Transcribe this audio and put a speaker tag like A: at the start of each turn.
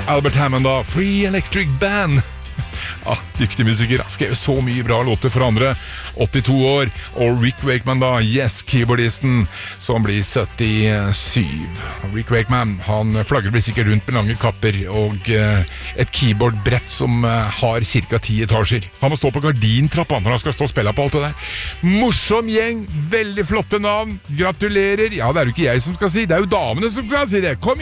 A: Albert Hammond da, Free Electric Band. Dyktig musiker, skrev så mye bra låter for andre. 82 år, og Rick Wakeman da, Yes, keyboardisten, som blir 77. Rick Wakeman, han flagger blir sikkert rundt med lange kapper og et keyboardbrett som har cirka 10 etasjer. Han må stå på gardintrappa når han skal stå og spille på alt det der. Morsom gjeng, veldig flotte navn, gratulerer. Ja, det er jo ikke jeg som skal si, det er jo damene som skal si det. Kom igjen!